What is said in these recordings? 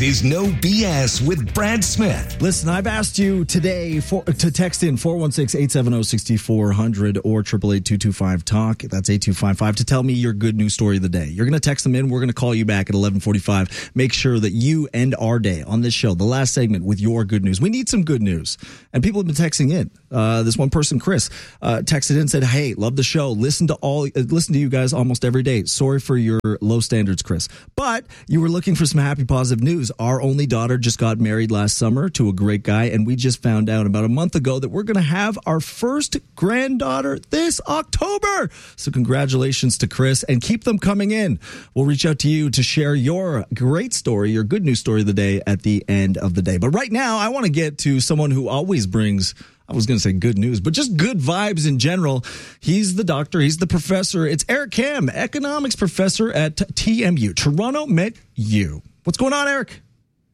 This is No BS with Brad Smith. Listen, I've asked you today to text in 416-870-6400 or 888-225-TALK. That's 8255 to tell me your good news story of the day. You're going to text them in. We're going to call you back at 11:45. Make sure that you end our day on this show, the last segment, with your good news. We need some good news. And people have been texting in. This one person, Chris, texted in and said, hey, love the show. Listen to you guys almost every day. Sorry for your low standards, Chris. But you were looking for some happy, positive news. Our only daughter just got married last summer to a great guy, and we just found out about a month ago that we're going to have our first granddaughter this October. So congratulations to Chris, and keep them coming in. We'll reach out to you to share your great story, your good news story of the day at the end of the day. But right now, I want to get to someone who always brings, I was going to say good news, but just good vibes in general. He's the doctor. He's the professor. It's Eric Kam, economics professor at TMU. Toronto Met U. What's going on, Eric?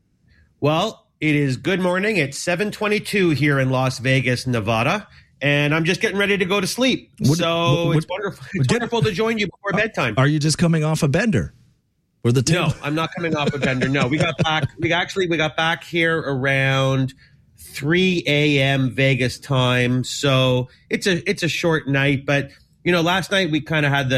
Well, it is good morning. It's 7:22 here in Las Vegas, Nevada, and I'm just getting ready to go to sleep. It's wonderful. It's wonderful to join you before bedtime. Are you just coming off a bender? Or the No, I'm not coming off a bender. No, we got back. We got back here around 3 a.m. Vegas time. So it's a short night, but you know, last night we kind of had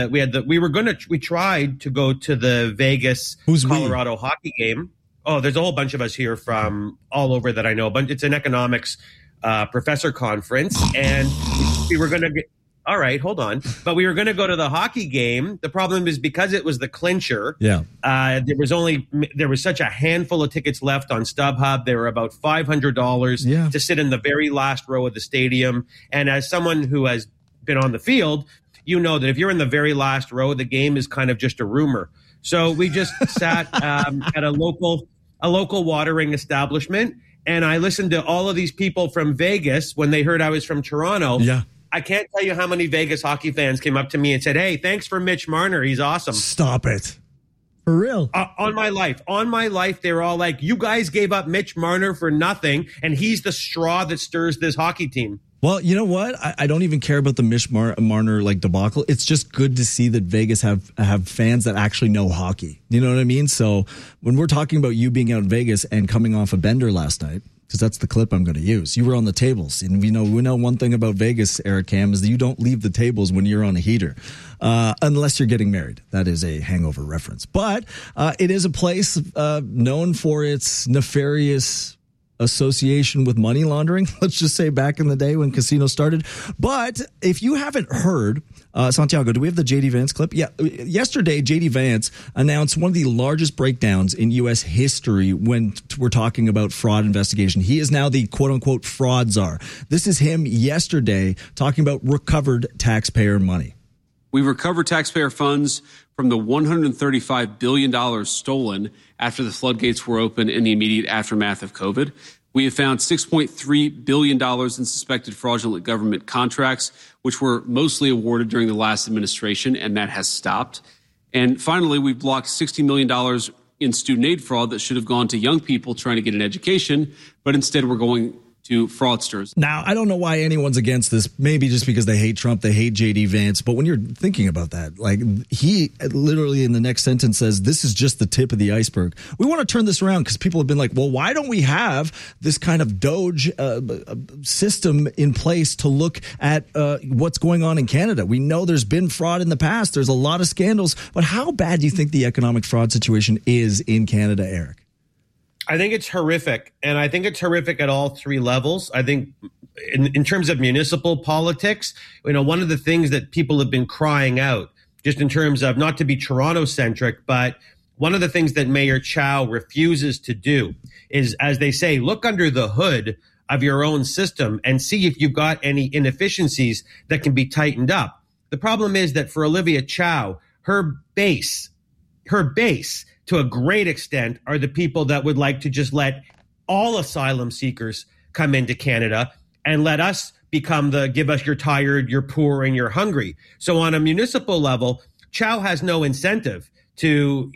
we tried to go to the Vegas Colorado hockey game. Oh, there's a whole bunch of us here from all over that I know, but it's an economics professor conference, and we were going to get. All right, hold on. But we were going to go to the hockey game. The problem is because it was the clincher. Yeah. There was such a handful of tickets left on StubHub. They were about $500 to sit in the very last row of the stadium. And as someone who has been on the field, you know that if you're in the very last row, the game is kind of just a rumor. So we just sat at a local watering establishment, and I listened to all of these people from Vegas when they heard I was from Toronto. Yeah. I can't tell you how many Vegas hockey fans came up to me and said, hey, thanks for Mitch Marner. He's awesome. Stop it. For real? On my life, they were all like, you guys gave up Mitch Marner for nothing, and he's the straw that stirs this hockey team. Well, you know what? I don't even care about the Mitch Marner debacle. It's just good to see that Vegas have fans that actually know hockey. You know what I mean? So when we're talking about you being out in Vegas and coming off a bender last night, because that's the clip I'm going to use. You were on the tables, and we know one thing about Vegas, Eric Kam, is that you don't leave the tables when you're on a heater, unless you're getting married. That is a hangover reference. But it is a place known for its nefarious association with money laundering, let's just say back in the day when casinos started. But if you haven't heard, Santiago, do we have the J.D. Vance clip? Yeah. Yesterday, J.D. Vance announced one of the largest breakdowns in U.S. history when we're talking about fraud investigation. He is now the quote-unquote fraud czar. This is him yesterday talking about recovered taxpayer money. We recovered taxpayer funds from the $135 billion stolen after the floodgates were open in the immediate aftermath of COVID. We have found $6.3 billion in suspected fraudulent government contracts, which were mostly awarded during the last administration, and that has stopped. And finally, we've blocked $60 million in student aid fraud that should have gone to young people trying to get an education, but instead we're going to fraudsters. Now, I don't know why anyone's against this. Maybe just because they hate Trump, they hate J.D. Vance. But when you're thinking about that, like he literally in the next sentence says, this is just the tip of the iceberg. We want to turn this around because people have been like, well, why don't we have this kind of Doge system in place to look at what's going on in Canada? We know there's been fraud in the past. There's a lot of scandals. But how bad do you think the economic fraud situation is in Canada, Eric? I think it's horrific, and I think it's horrific at all three levels. I think in terms of municipal politics, you know, one of the things that people have been crying out, just in terms of not to be Toronto-centric, but one of the things that Mayor Chow refuses to do is, as they say, look under the hood of your own system and see if you've got any inefficiencies that can be tightened up. The problem is that for Olivia Chow, her base, to a great extent, are the people that would like to just let all asylum seekers come into Canada and let us become give us you're tired, you're poor, and you're hungry. So on a municipal level, Chow has no incentive to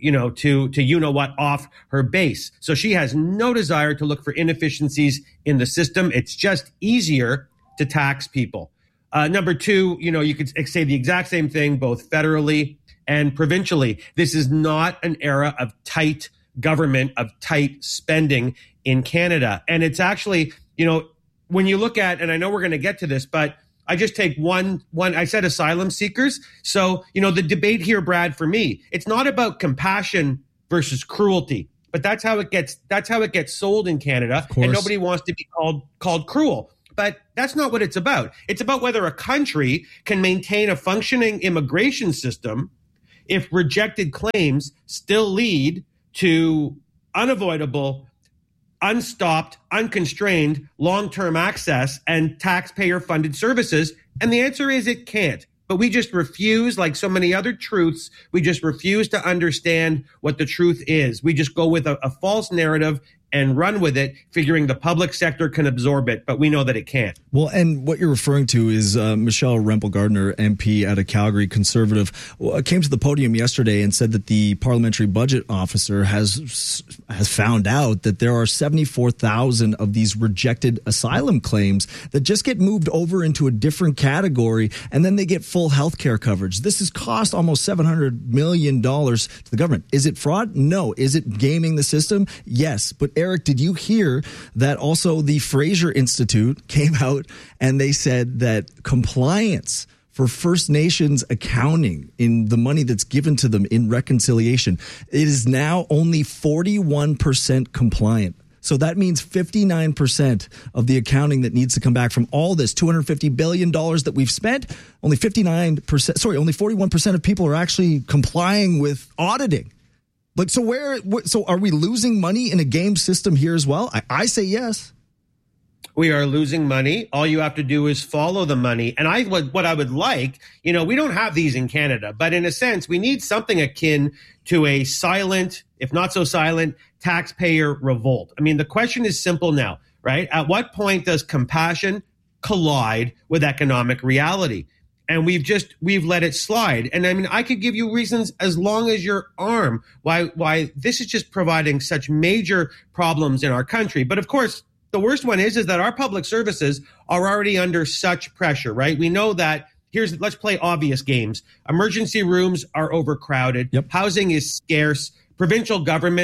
off her base. So she has no desire to look for inefficiencies in the system. It's just easier to tax people. Number two, you could say the exact same thing, both federally and provincially. This is not an era of tight government of tight spending in Canada. And it's actually, when you look at, and I know we're going to get to this, but I just take one, I said asylum seekers. So, the debate here, Brad, for me, it's not about compassion versus cruelty, but that's how it gets sold in Canada. And nobody wants to be called cruel. But that's not what it's about. It's about whether a country can maintain a functioning immigration system if rejected claims still lead to unavoidable, unstopped, unconstrained long-term access and taxpayer-funded services. And the answer is it can't. But we just refuse, like so many other truths, we just refuse to understand what the truth is. We just go with a false narrative and run with it, figuring the public sector can absorb it, but we know that it can't. Well, and what you're referring to is Michelle Rempel-Gardner, MP out of Calgary, Conservative, came to the podium yesterday and said that the parliamentary budget officer has found out that there are 74,000 of these rejected asylum claims that just get moved over into a different category, and then they get full health care coverage. This has cost almost $700 million to the government. Is it fraud? No. Is it gaming the system? Yes. But Eric, did you hear that also the Fraser Institute came out and they said that compliance for First Nations accounting in the money that's given to them in reconciliation, it is now only 41% compliant. So that means 59% of the accounting that needs to come back from all this $250 billion that we've spent, only 41% of people are actually complying with auditing. Like, so are we losing money in a game system here as well? I say yes. We are losing money. All you have to do is follow the money. And what I would like, we don't have these in Canada, but in a sense, we need something akin to a silent, if not so silent, taxpayer revolt. I mean, the question is simple now, right? At what point does compassion collide with economic reality? And we've let it slide. And I mean, I could give you reasons as long as your arm why this is just providing such major problems in our country. But of course, the worst one is that our public services are already under such pressure, right? We know that let's play obvious games. Emergency rooms are overcrowded. Yep. Housing is scarce. Provincial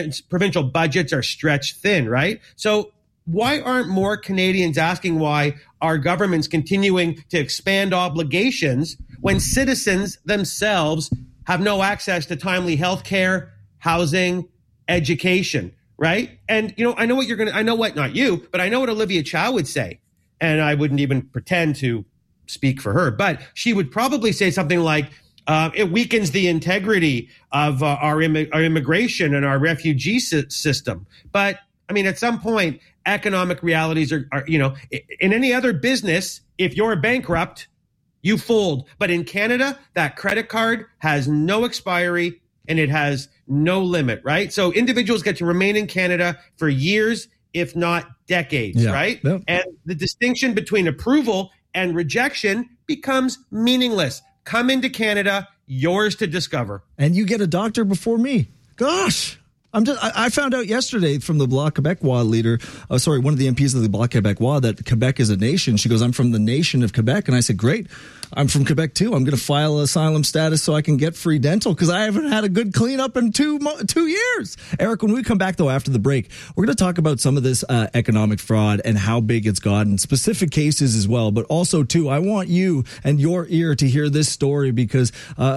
budgets are stretched thin, right? So why aren't more Canadians asking why our government's continuing to expand obligations when citizens themselves have no access to timely health care, housing, education, right? And, I know what not you, but I know what Olivia Chow would say. And I wouldn't even pretend to speak for her, but she would probably say something like, it weakens the integrity of our immigration and our refugee system. But I mean, at some point, economic realities are, in any other business, if you're bankrupt, you fold. But in Canada, that credit card has no expiry and it has no limit, right? So individuals get to remain in Canada for years, if not decades, right? Yeah. And the distinction between approval and rejection becomes meaningless. Come into Canada, yours to discover. And you get a doctor before me. Gosh. I found out yesterday from the Bloc Québécois leader, one of the MPs of the Bloc Québécois, that Quebec is a nation. She goes, I'm from the nation of Quebec. And I said, great. I'm from Quebec too. I'm going to file asylum status so I can get free dental because I haven't had a good cleanup in 2 years. Eric, when we come back though after the break, we're going to talk about some of this economic fraud and how big it's gotten, specific cases as well. But also too, I want you and your ear to hear this story because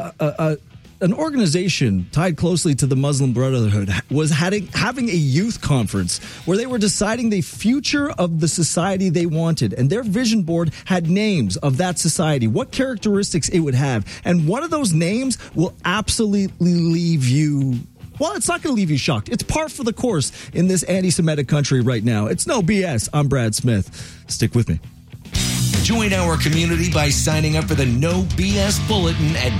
an organization tied closely to the Muslim Brotherhood was having a youth conference where they were deciding the future of the society they wanted. And their vision board had names of that society, what characteristics it would have. And one of those names will absolutely leave you... Well, it's not going to leave you shocked. It's par for the course in this anti-Semitic country right now. It's No BS. I'm Brad Smith. Stick with me. Join our community by signing up for the No BS Bulletin at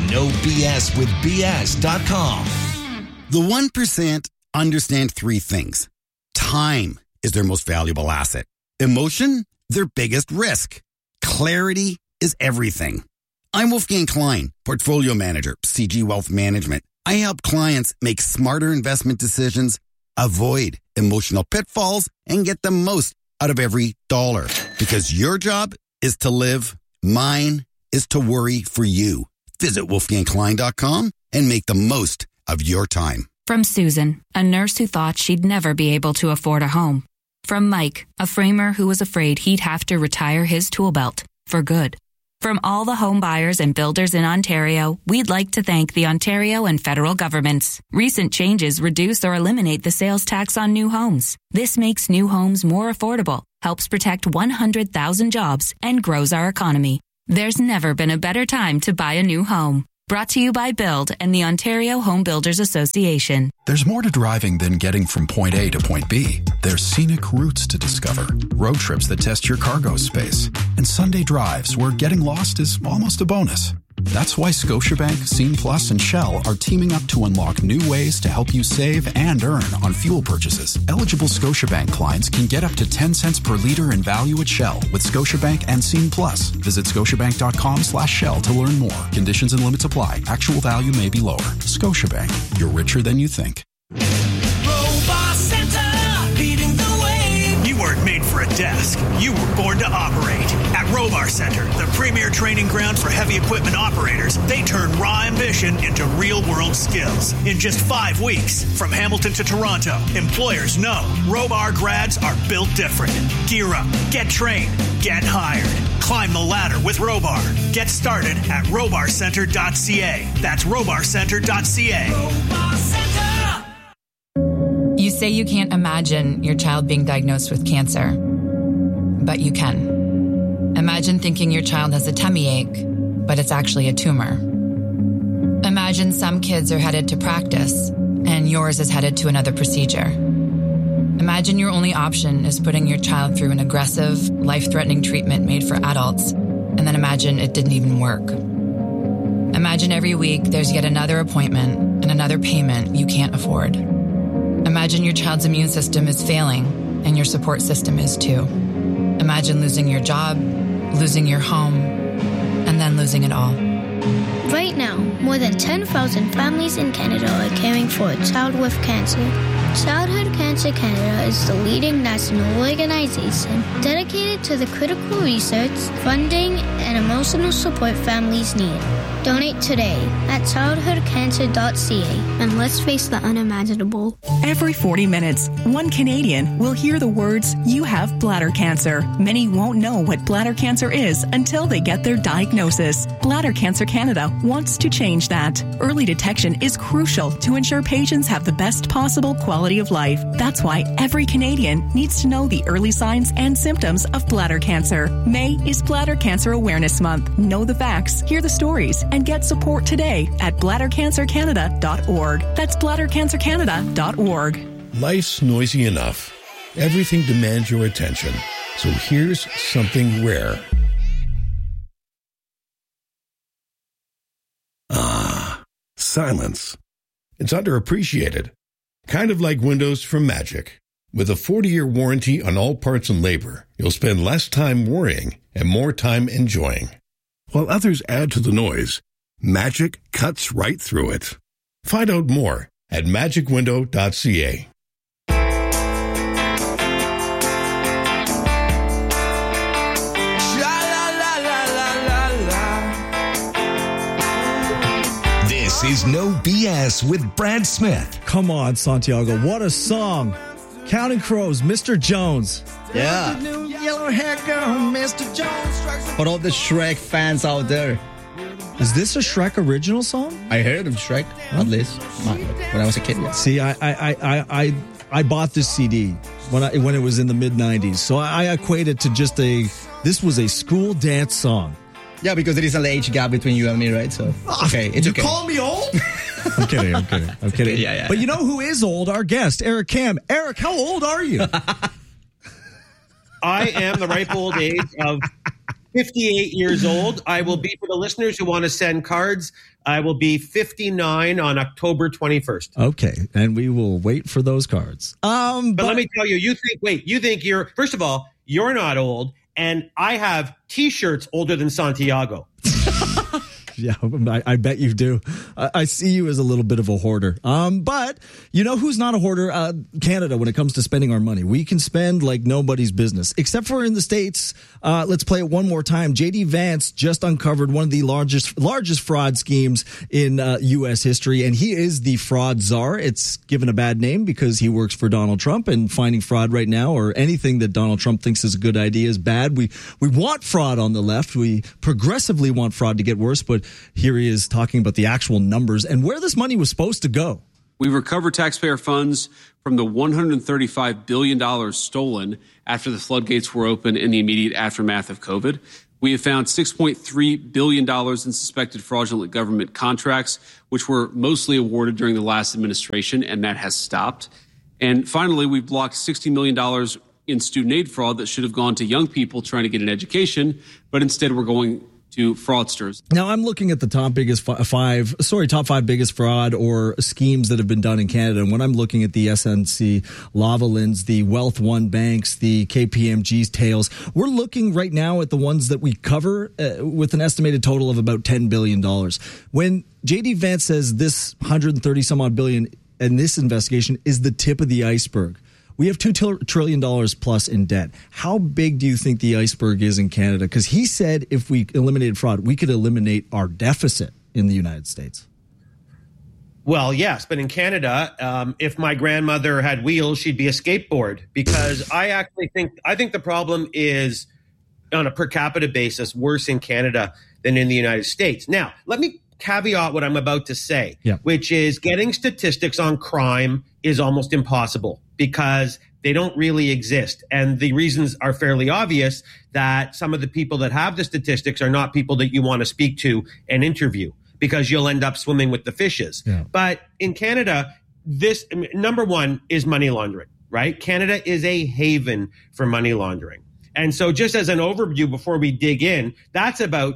nobswithbs.com. The 1% understand 3 things. Time is their most valuable asset. Emotion, their biggest risk. Clarity is everything. I'm Wolfgang Klein, Portfolio Manager, CG Wealth Management. I help clients make smarter investment decisions, avoid emotional pitfalls, and get the most out of every dollar. Because your job is to live. Mine is to worry for you. Visit wolfgangklein.com and make the most of your time. From Susan, a nurse who thought she'd never be able to afford a home. From Mike, a framer who was afraid he'd have to retire his tool belt for good. From all the home buyers and builders in Ontario, we'd like to thank the Ontario and federal governments. Recent changes reduce or eliminate the sales tax on new homes. This makes new homes more affordable, helps protect 100,000 jobs, and grows our economy. There's never been a better time to buy a new home. Brought to you by Build and the Ontario Home Builders Association. There's more to driving than getting from point A to point B. There's scenic routes to discover, road trips that test your cargo space, and Sunday drives where getting lost is almost a bonus. That's why Scotiabank, Scene Plus, and Shell are teaming up to unlock new ways to help you save and earn on fuel purchases. Eligible Scotiabank clients can get up to 10 cents per liter in value at Shell with Scotiabank and Scene Plus. Visit scotiabank.com/Shell to learn more. Conditions and limits apply. Actual value may be lower. Scotiabank, you're richer than you think. Robot Center, leading the way. You weren't made for a desk. You were born to operate. At Robar Center, the premier training ground for heavy equipment operators, they turn raw ambition into real-world skills. In just 5 weeks, from Hamilton to Toronto, employers know Robar grads are built different. Gear up, get trained, get hired. Climb the ladder with Robar. Get started at robarcenter.ca. That's robarcenter.ca. Robar Center. You say you can't imagine your child being diagnosed with cancer, but you can. Imagine thinking your child has a tummy ache, but it's actually a tumor. Imagine some kids are headed to practice, and yours is headed to another procedure. Imagine your only option is putting your child through an aggressive, life-threatening treatment made for adults, and then imagine it didn't even work. Imagine every week there's yet another appointment and another payment you can't afford. Imagine your child's immune system is failing, and your support system is too. Imagine losing your job, losing your home, and then losing it all. Right now, more than 10,000 families in Canada are caring for a child with cancer. Childhood Cancer Canada is the leading national organization dedicated to the critical research, funding, and emotional support families need. Donate today at childhoodcancer.ca and let's face the unimaginable. Every 40 minutes, one Canadian will hear the words, "You have bladder cancer." Many won't know what bladder cancer is until they get their diagnosis. Bladder Cancer Canada wants to change that. Early detection is crucial to ensure patients have the best possible quality of life. That's why every Canadian needs to know the early signs and symptoms of bladder cancer. May is Bladder Cancer Awareness Month. Know the facts, hear the stories, and get support today at bladdercancercanada.org. That's bladdercancercanada.org. Life's noisy enough. Everything demands your attention. So here's something rare. Silence. It's underappreciated. Kind of like windows from Magic. With a 40-year warranty on all parts and labor, you'll spend less time worrying and more time enjoying. While others add to the noise, Magic cuts right through it. Find out more at magicwindow.ca. This is No BS with Brad Smith. Come on, Santiago. What a song. Counting Crows, Mr. Jones. Yeah. Yellow hair girl, Mr. Jones. For all the Shrek fans out there. Is this a Shrek original song? I heard of Shrek, at least, when I was a kid. Yeah. See, I bought this CD when it was in the mid-90s. So I equate it to just this was a school dance song. Yeah, because there is an age gap between you and me, right? So, okay, it's okay. You call me old? I'm kidding. Okay, yeah. But you know who is old? Our guest, Eric Kam. Eric, how old are you? I am the ripe old age of 58 years old. I will be, for the listeners who want to send cards, I will be 59 on October 21st. Okay, and we will wait for those cards. But let me tell you, you think you're, first of all, you're not old, and I have T-shirts older than Santiago. Yeah, I bet you do. I see you as a little bit of a hoarder. But you know who's not a hoarder? Canada, when it comes to spending our money. We can spend like nobody's business, except for in the States. Let's play it one more time. J.D. Vance just uncovered one of the largest fraud schemes in U.S. history, and he is the fraud czar. It's given a bad name because he works for Donald Trump, and finding fraud right now or anything that Donald Trump thinks is a good idea is bad. We want fraud on the left. We progressively want fraud to get worse, but here he is talking about the actual numbers and where this money was supposed to go. We recovered taxpayer funds from the $135 billion stolen after the floodgates were open in the immediate aftermath of COVID. We have found $6.3 billion in suspected fraudulent government contracts, which were mostly awarded during the last administration, and that has stopped. And finally, we've blocked $60 million in student aid fraud that should have gone to young people trying to get an education, but instead we're going to fraudsters. Now, I'm looking at the top five biggest fraud or schemes that have been done in Canada. And when I'm looking at the SNC Lavalins, the Wealth One banks, the KPMG's tails, we're looking right now at the ones that we cover with an estimated total of about $10 billion. When J.D. Vance says this 130 some odd billion in this investigation is the tip of the iceberg, we have $2 trillion plus in debt. How big do you think the iceberg is in Canada? Because he said if we eliminated fraud, we could eliminate our deficit in the United States. Well, yes, but in Canada, if my grandmother had wheels, she'd be a skateboard. Because I think the problem is on a per capita basis worse in Canada than in the United States. Now, let me caveat what I'm about to say, which is getting statistics on crime is almost impossible because they don't really exist. And the reasons are fairly obvious that some of the people that have the statistics are not people that you want to speak to and interview because you'll end up swimming with the fishes. Yeah. But in Canada, number one is money laundering, right? Canada is a haven for money laundering. And so just as an overview before we dig in, that's about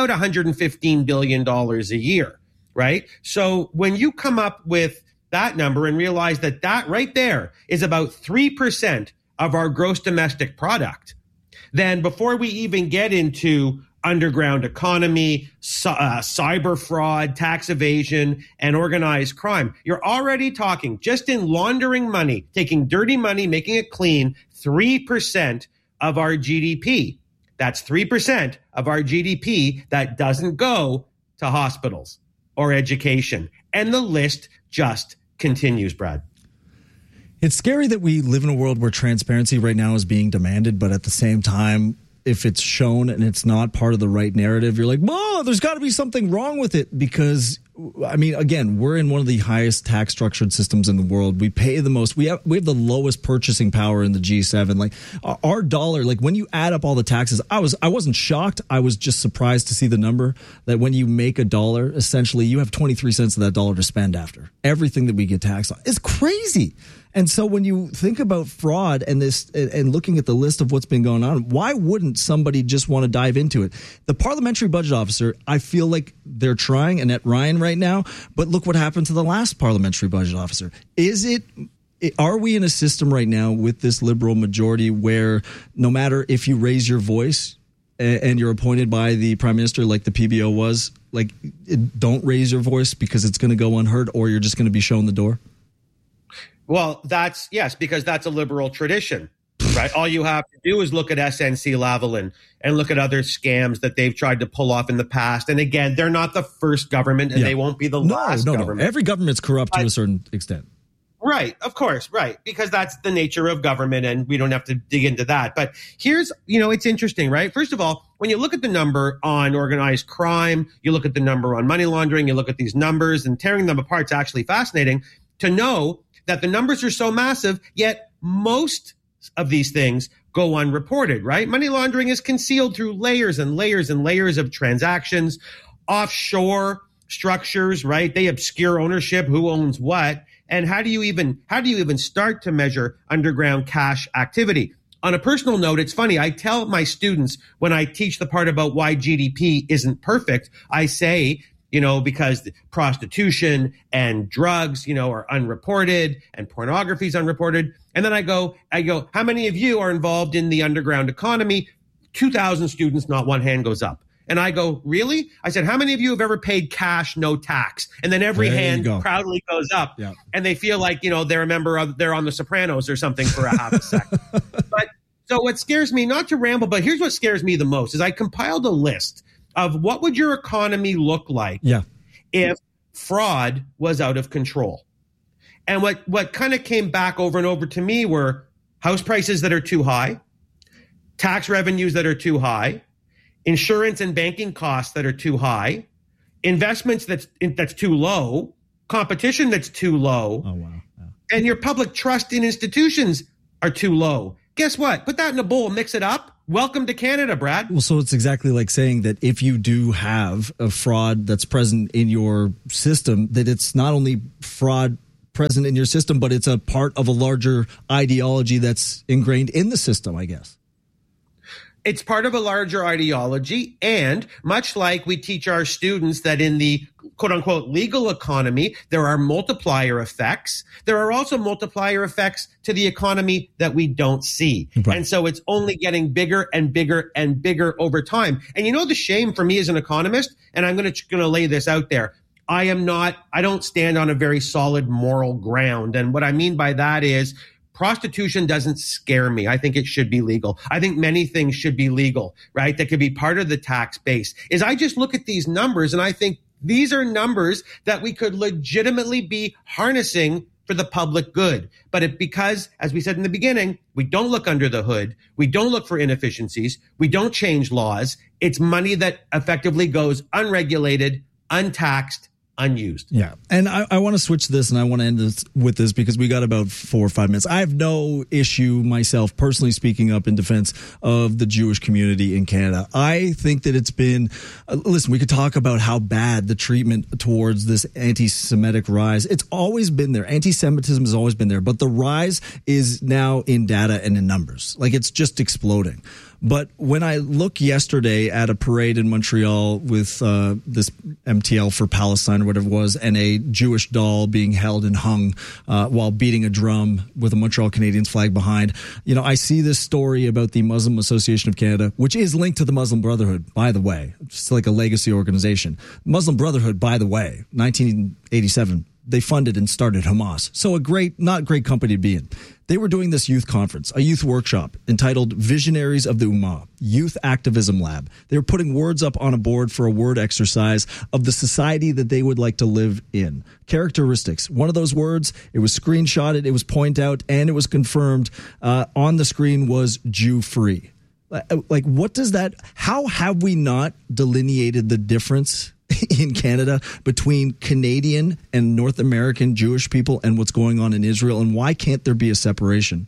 $115 billion a year, right? So when you come up with that number and realize that right there is about 3% of our gross domestic product, then before we even get into underground economy, cyber fraud, tax evasion, and organized crime, you're already talking just in laundering money, taking dirty money, making it clean, 3% of our GDP. That's 3% of our GDP that doesn't go to hospitals or education. And the list just continues, Brad. It's scary that we live in a world where transparency right now is being demanded, but at the same time, if it's shown and it's not part of the right narrative, you're like, oh, there's got to be something wrong with it because, I mean, again, we're in one of the highest tax structured systems in the world. We pay the most. We have the lowest purchasing power in the G7. Like our dollar, like when you add up all the taxes, I wasn't shocked. I was just surprised to see the number that when you make a dollar, essentially you have 23 cents of that dollar to spend after everything that we get taxed on. It's crazy. And so when you think about fraud and this and looking at the list of what's been going on, why wouldn't somebody just want to dive into it? The parliamentary budget officer, I feel like they're trying, Annette Ryan right now, but look what happened to the last parliamentary budget officer. Are we in a system right now with this liberal majority where no matter if you raise your voice and you're appointed by the prime minister like the PBO was, like don't raise your voice because it's going to go unheard or you're just going to be shown the door? Well, because that's a liberal tradition, right? All you have to do is look at SNC Lavalin and look at other scams that they've tried to pull off in the past. And again, they're not the first government and they won't be the last government. No. Every government's corrupt to a certain extent. Right. Of course. Right. Because that's the nature of government and we don't have to dig into that. But here's, it's interesting, right? First of all, when you look at the number on organized crime, you look at the number on money laundering, you look at these numbers and tearing them apart is actually fascinating to know that the numbers are so massive, yet most of these things go unreported, right? Money laundering is concealed through layers and layers and layers of transactions, offshore structures, right? They obscure ownership, who owns what, and how do you even start to measure underground cash activity? On a personal note, it's funny. I tell my students when I teach the part about why GDP isn't perfect, I say, because prostitution and drugs, are unreported and pornography is unreported. And then I go, how many of you are involved in the underground economy? 2,000 students, not one hand goes up. And I go, really? I said, how many of you have ever paid cash, no tax? And then every hand proudly goes up. Yeah. And they feel like, they're a member of, they're on The Sopranos or something for a half a second. But so what scares me, not to ramble, but here's what scares me the most, is I compiled a list of what would your economy look like if fraud was out of control. And what kind of came back over and over to me were house prices that are too high, tax revenues that are too high, insurance and banking costs that are too high, investments that's too low, competition that's too low, and your public trust in institutions are too low. Guess what? Put that in a bowl, mix it up. Welcome to Canada, Brad. Well, so it's exactly like saying that if you do have a fraud that's present in your system, that it's not only fraud present in your system, but it's a part of a larger ideology that's ingrained in the system, I guess. It's part of a larger ideology. And much like we teach our students that in the quote unquote legal economy, there are multiplier effects. There are also multiplier effects to the economy that we don't see. Right. And so it's only getting bigger and bigger and bigger over time. And the shame for me as an economist, and I'm going to lay this out there. I don't stand on a very solid moral ground. And what I mean by that is prostitution doesn't scare me. I think it should be legal. I think many things should be legal, right? That could be part of the tax base. I just look at these numbers and I think these are numbers that we could legitimately be harnessing for the public good. But because, as we said in the beginning, we don't look under the hood. We don't look for inefficiencies. We don't change laws. It's money that effectively goes unregulated, untaxed, unused. Yeah. And I want to switch this and I want to end this with this because we got about 4 or 5 minutes. I have no issue myself personally speaking up in defense of the Jewish community in Canada. I think that it's been, listen, we could talk about how bad the treatment towards this anti-Semitic rise. It's always been there. Anti-Semitism has always been there, but the rise is now in data and in numbers. Like it's just exploding. But when I look yesterday at a parade in Montreal with this MTL for Palestine or whatever it was, and a Jewish doll being held and hung while beating a drum with a Montreal Canadiens flag behind, I see this story about the Muslim Association of Canada, which is linked to the Muslim Brotherhood, by the way. It's like a legacy organization. Muslim Brotherhood, by the way, 1987. They funded and started Hamas. So not great company to be in. They were doing this youth conference, a youth workshop entitled Visionaries of the Ummah, Youth Activism Lab. They were putting words up on a board for a word exercise of the society that they would like to live in. Characteristics. One of those words, it was screenshotted, it was pointed out, and it was confirmed on the screen was Jew-free. Like, what does that, how have we not delineated the difference in Canada between Canadian and North American Jewish people and what's going on in Israel, and why can't there be a separation?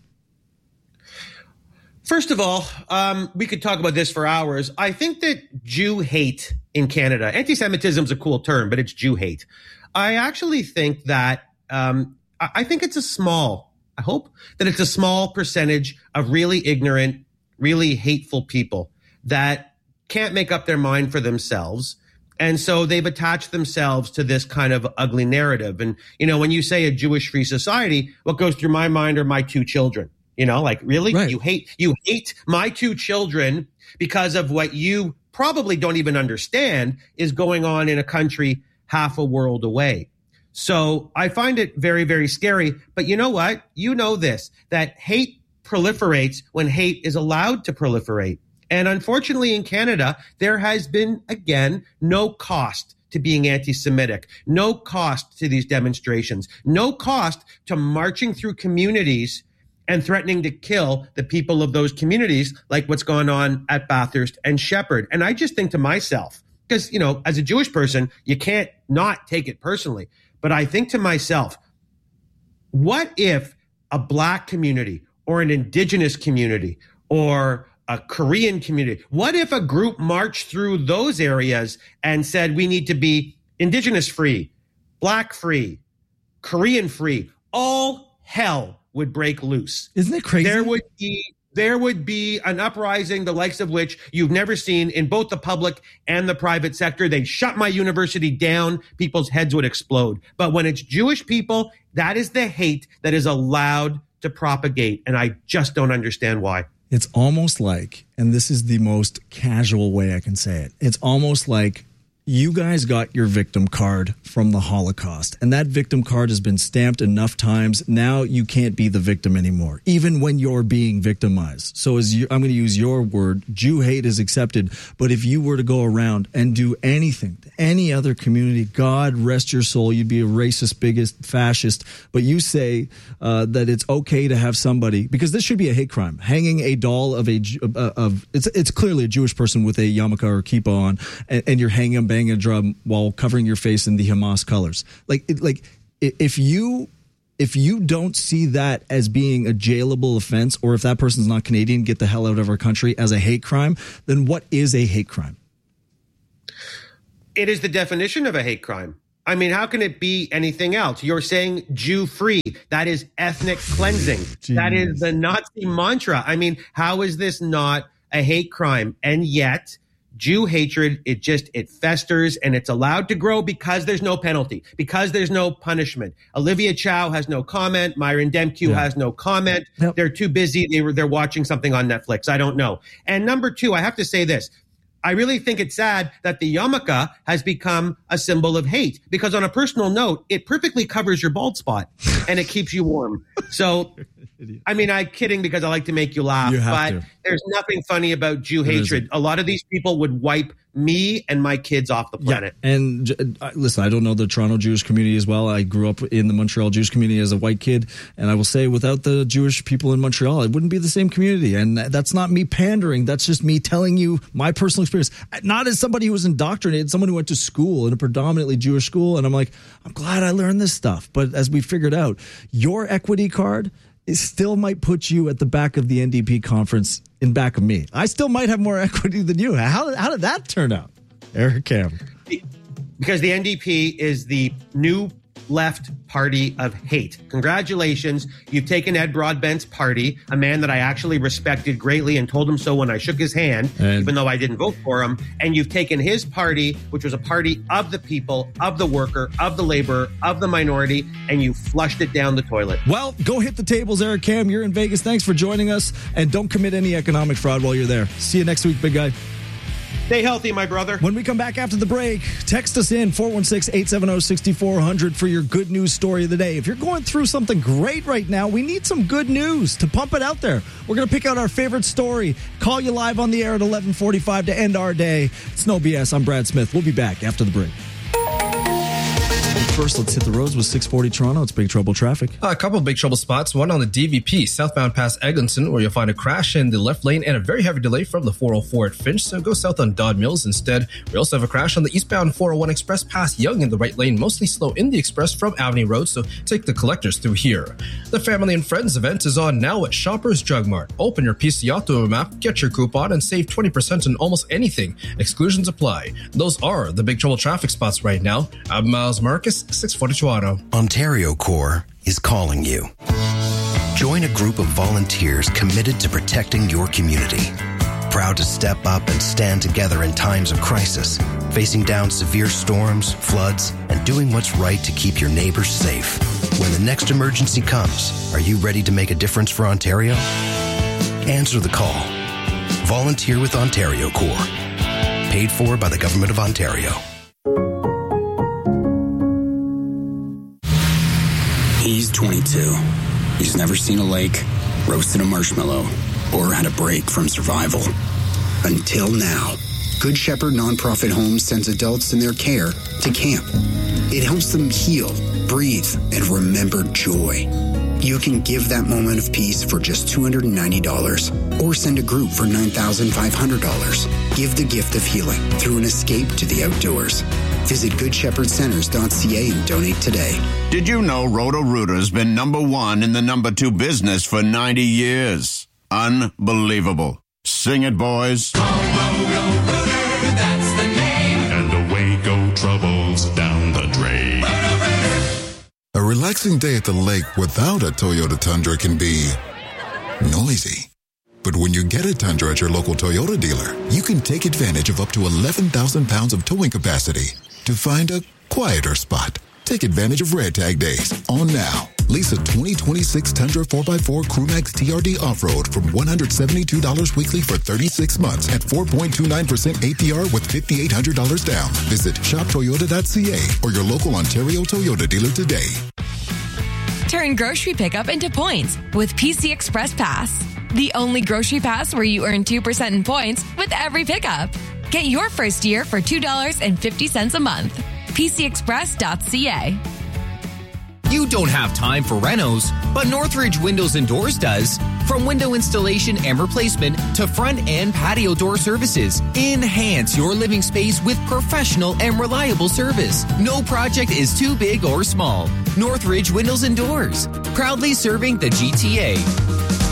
First of all, we could talk about this for hours. I think that Jew hate in Canada, anti-Semitism is a cool term, but it's Jew hate. I actually think that, I think it's I hope that it's a small percentage of really ignorant, really hateful people that can't make up their mind for themselves. And so they've attached themselves to this kind of ugly narrative. And, when you say a Jewish free society, what goes through my mind are my 2 children. Like, really? Right. You hate my 2 children because of what you probably don't even understand is going on in a country half a world away. So I find it very, very scary. But you know what? You know this, that hate proliferates when hate is allowed to proliferate. And unfortunately in Canada, there has been, again, no cost to being anti-Semitic, no cost to these demonstrations, no cost to marching through communities and threatening to kill the people of those communities, like what's going on at Bathurst and Shepherd. And I just think to myself, because, as a Jewish person, you can't not take it personally. But I think to myself, what if a Black community or an Indigenous community or a Korean community, what if a group marched through those areas and said we need to be Indigenous free, Black free, Korean free? All hell would break loose. Isn't it crazy? There would be an uprising, the likes of which you've never seen in both the public and the private sector. They'd shut my university down. People's heads would explode. But when it's Jewish people, that is the hate that is allowed to propagate. And I just don't understand why. It's almost like, and this is the most casual way I can say it, it's almost like you guys got your victim card from the Holocaust, and that victim card has been stamped enough times. Now you can't be the victim anymore, even when you're being victimized. So I'm going to use your word, Jew hate is accepted. But if you were to go around and do anything to any other community, God rest your soul, you'd be a racist, biggest, fascist. But you say that it's okay to have somebody, because this should be a hate crime, hanging a doll of it's clearly a Jewish person with a yarmulke or kippah on, and you're hanging them, banging a drum while covering your face in the Hamas colors. If you don't see that as being a jailable offense, or if that person's not Canadian, get the hell out of our country, as a hate crime, then what is a hate crime? It is the definition of a hate crime. I mean, how can it be anything else? You're saying Jew-free. That is ethnic cleansing. Jeez. That is the Nazi mantra. I mean, how is this not a hate crime? And yet Jew hatred, it festers, and it's allowed to grow because there's no penalty, because there's no punishment. Olivia Chow has no comment. Myron Demkew has no comment. Yep. They're too busy. They're watching something on Netflix. I don't know. And number two, I have to say this. I really think it's sad that the yarmulke has become a symbol of hate, because on a personal note, it perfectly covers your bald spot and it keeps you warm. So, I mean, I'm kidding because I like to make you laugh, but there's nothing funny about Jew hatred. A lot of these people would wipe me and my kids off the planet. Yeah. And listen, I don't know the Toronto Jewish community as well. I grew up in the Montreal Jewish community as a white kid. And I will say, without the Jewish people in Montreal, it wouldn't be the same community. And that's not me pandering. That's just me telling you my personal experience. Not as somebody who was indoctrinated, someone who went to school in a predominantly Jewish school. And I'm like, I'm glad I learned this stuff. But as we figured out, your equity card, it still might put you at the back of the NDP conference in back of me. I still might have more equity than you. How did that turn out, Eric Cam? Because the NDP is the new left party of hate. Congratulations. You've taken Ed Broadbent's party, a man that I actually respected greatly and told him so when I shook his hand, even though I didn't vote for him. And you've taken his party, which was a party of the people, of the worker, of the laborer, of the minority, and you flushed it down the toilet. Well, go hit the tables, Eric Cam. You're in Vegas. Thanks for joining us. And don't commit any economic fraud while you're there. See you next week, big guy. Stay healthy, my brother. When we come back after the break, text us in 416-870-6400 for your good news story of the day. If you're going through something great right now, we need some good news to pump it out there. We're going to pick out our favorite story, call you live on the air at 11:45 to end our day. It's No BS. I'm Brad Smith. We'll be back after the break. First, let's hit the roads with 640 Toronto. It's Big Trouble traffic. A couple of big trouble spots. One on the DVP, southbound past Eglinton, where you'll find a crash in the left lane and a very heavy delay from the 404 at Finch. So go south on Dodd Mills instead. We also have a crash on the eastbound 401 Express past Yonge in the right lane, mostly slow in the Express from Avenue Road. So take the collectors through here. The Family and Friends event is on now at Shoppers Drug Mart. Open your PC Auto map, get your coupon, and save 20% on almost anything. Exclusions apply. Those are the Big Trouble traffic spots right now. I'm Miles Marcus, 640 Toronto. Ontario Corps is calling you. Join a group of volunteers committed to protecting your community. Proud to step up and stand together in times of crisis, facing down severe storms, floods, and doing what's right to keep your neighbors safe. When the next emergency comes, are you ready to make a difference for Ontario? Answer the call. Volunteer with Ontario Corps. Paid for by the Government of Ontario. He's 22. He's never seen a lake, roasted a marshmallow, or had a break from survival. Until now. Good Shepherd Nonprofit Home sends adults in their care to camp. It helps them heal, breathe, and remember joy. You can give that moment of peace for just $290 or send a group for $9,500. Give the gift of healing through an escape to the outdoors. Visit GoodShepherdCenters.ca and donate today. Did you know Roto-Rooter's been #1 in the #2 business for 90 years? Unbelievable. Sing it, boys. Roto-Rooter, that's the name. And away go troubles down the drain. A relaxing day at the lake without a Toyota Tundra can be noisy. But when you get a Tundra at your local Toyota dealer, you can take advantage of up to 11,000 pounds of towing capacity to find a quieter spot. Take advantage of Red Tag Days on now. Lease a 2026 Tundra 4x4 Crewmax TRD Off-Road from $172 weekly for 36 months at 4.29% APR with $5,800 down. Visit shoptoyota.ca or your local Ontario Toyota dealer today. Turn grocery pickup into points with PC Express Pass. The only grocery pass where you earn 2% in points with every pickup. Get your first year for $2.50 a month. PCExpress.ca. You don't have time for renos, but Northridge Windows and Doors does. From window installation and replacement to front and patio door services, enhance your living space with professional and reliable service. No project is too big or small. Northridge Windows and Doors, proudly serving the GTA.